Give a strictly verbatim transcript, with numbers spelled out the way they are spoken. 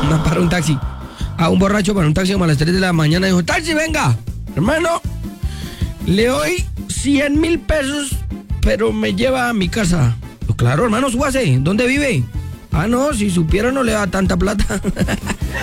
No, para un taxi. A un borracho para un taxi como a las tres de la mañana. Dijo, taxi, venga. Hermano, le doy cien mil pesos, pero me lleva a mi casa. Pues claro, hermano, súbase. ¿Dónde vive? Ah, no, si supiera no le da tanta plata.